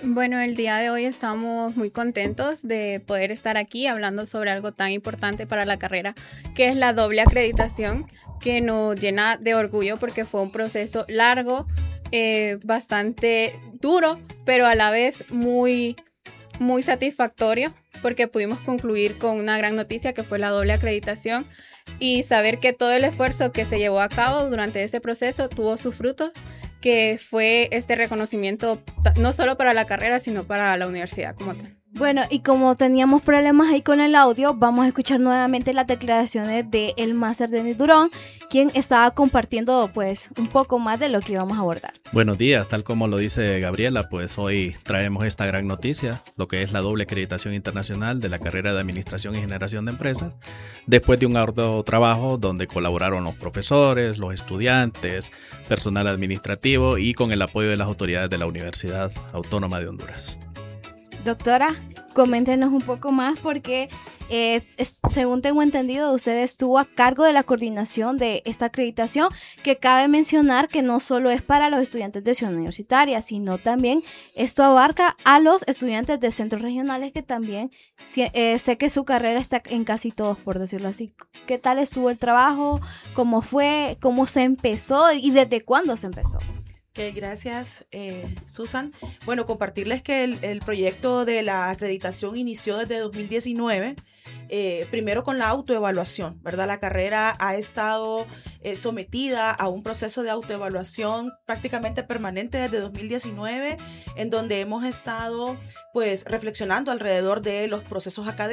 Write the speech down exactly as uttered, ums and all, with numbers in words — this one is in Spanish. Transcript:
Bueno, el día de hoy estamos muy contentos de poder estar aquí hablando sobre algo tan importante para la carrera, que es la doble acreditación, que nos llena de orgullo porque fue un proceso largo, eh, bastante duro, pero a la vez muy, muy satisfactorio, porque pudimos concluir con una gran noticia que fue la doble acreditación y saber que todo el esfuerzo que se llevó a cabo durante ese proceso tuvo sus frutos, que fue este reconocimiento no solo para la carrera, sino para la universidad como tal. Bueno, y como teníamos problemas ahí con el audio, vamos a escuchar nuevamente las declaraciones del máster Denis Durón, quien estaba compartiendo pues un poco más de lo que íbamos a abordar. Buenos días, tal como lo dice Gabriela, pues hoy traemos esta gran noticia, lo que es la doble acreditación internacional de la carrera de Administración y Generación de Empresas, después de un arduo trabajo donde colaboraron los profesores, los estudiantes, personal administrativo y con el apoyo de las autoridades de la Universidad Autónoma de Honduras. Doctora, coméntenos un poco más porque, eh, es, según tengo entendido, usted estuvo a cargo de la coordinación de esta acreditación, que cabe mencionar que no solo es para los estudiantes de Ciudad Universitaria, sino también esto abarca a los estudiantes de centros regionales que también eh, sé que su carrera está en casi todos, por decirlo así. ¿Qué tal estuvo el trabajo? ¿Cómo fue? ¿Cómo se empezó? ¿Y desde cuándo se empezó? Okay, gracias, eh, Susan. Bueno, compartirles que el, el proyecto de la acreditación inició desde dos mil diecinueve, eh, primero con la autoevaluación, ¿verdad? La carrera ha estado eh, sometida a un proceso de autoevaluación prácticamente permanente desde dos mil diecinueve, en donde hemos estado pues reflexionando alrededor de los procesos académicos